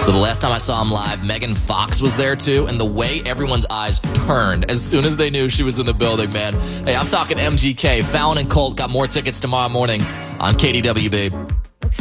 So the last time I saw him live, Megan Fox was there too, and the way everyone's eyes turned as soon as they knew she was in the building, man. Hey, I'm talking MGK. Fallon and Colt got more tickets tomorrow morning on KDWB.